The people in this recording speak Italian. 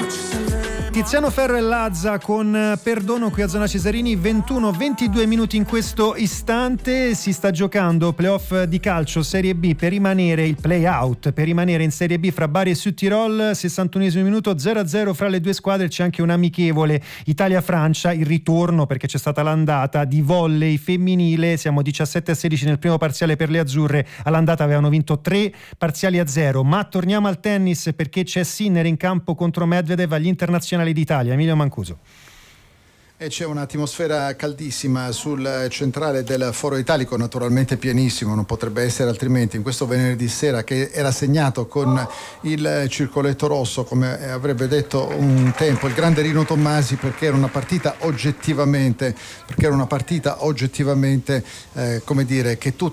Tiziano Ferro e Lazza con Perdono qui a Zona Cesarini. 21-22 minuti in questo istante. Si sta giocando playoff di calcio Serie B per rimanere, il play-out per rimanere in Serie B fra Bari e Südtirol. 61esimo minuto, 0-0 fra le due squadre. C'è anche un amichevole Italia-Francia, il ritorno perché c'è stata l'andata di volley femminile. Siamo 17-16 nel primo parziale per le azzurre. All'andata avevano vinto 3-0, ma torniamo al tennis perché c'è Sinner in campo contro Medvedev agli internazionali d'Italia. Emilio Mancuso. E c'è un'atmosfera caldissima sul centrale del Foro Italico, naturalmente pienissimo, non potrebbe essere altrimenti in questo venerdì sera, che era segnato con il circoletto rosso, come avrebbe detto un tempo il grande Rino Tommasi, perché era una partita oggettivamente come dire, che